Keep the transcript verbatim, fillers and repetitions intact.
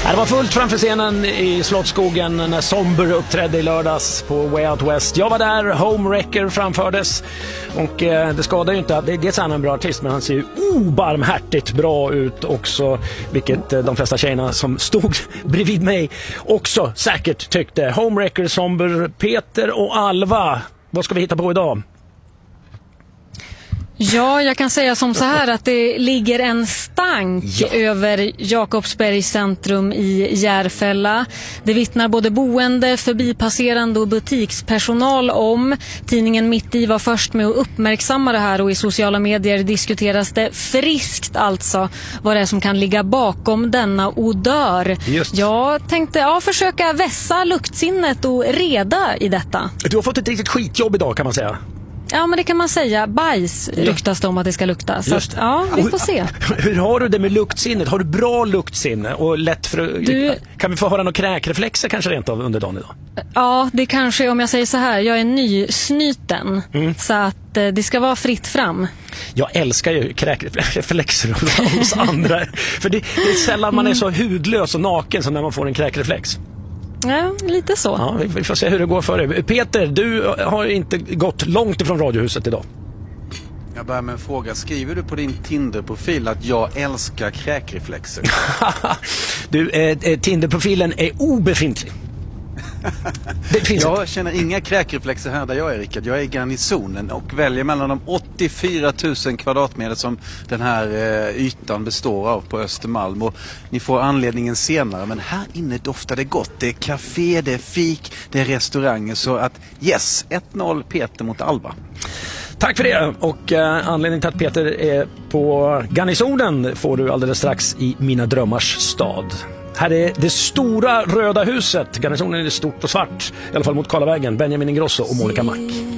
Det var fullt framför scenen i Slottsskogen när Somber uppträdde i lördags på Way Out West. Jag var där, Homewrecker framfördes och eh, det skadar ju inte. Det, dels är han en bra artist, men han ser ju obarmhärtigt bra ut också, vilket eh, de flesta tjejerna som stod bredvid mig också säkert tyckte. Homewrecker, Somber, Peter och Alva. Vad ska vi hitta på idag? Ja, jag kan säga som så här att det ligger en stank ja. över Jakobsbergs centrum i Järfälla. Det vittnar både boende, förbipasserande och butikspersonal om. Tidningen Mitt i var först med att uppmärksamma det här och i sociala medier diskuteras det friskt alltså vad det är som kan ligga bakom denna odör. Just. Jag tänkte ja, försöka vässa luktsinnet och reda i detta. Du har fått ett riktigt skitjobb idag kan man säga. Ja, men det kan man säga. Bajs ryktas det om att det ska lukta. Så att, ja, vi får se. Hur har du det med luktsinnet? Har du bra luktsinne? Och lätt för... du... Kan vi få höra några kräkreflexer kanske rent av under dagen idag? Ja, det kanske, om jag säger så här, jag är nysnyten. Mm. Så att det ska vara fritt fram. Jag älskar ju kräkreflexer hos andra. För det, det är sällan man är så hudlös och naken som när man får en kräkreflex. Ja, lite så. Ja, vi får se hur det går för dig. Peter, du har inte gått långt ifrån Radiohuset idag. Jag börjar med en fråga. Skriver du på din Tinder-profil att jag älskar kräkreflexer? du, eh, Tinder-profilen är obefintlig. Det finns jag inte. känner inga kräkreflexer här där jag är, Rickard. Jag är i garnisonen och väljer mellan de åttiofyra tusen kvadratmeter som den här eh, ytan består av på Östermalm. Och ni får anledningen senare, men här inne doftar det gott. Det är café, det är fik, det är restauranger. Så att yes, ett noll Peter mot Alva. Tack för det, och eh, anledningen till att Peter är på garnisonen får du alldeles strax i Mina drömmars stad. Här är det stora röda huset. Garnisonen är stort och svart, i alla fall mot Karlavägen. Benjamin Ingrosso och Monica Mack.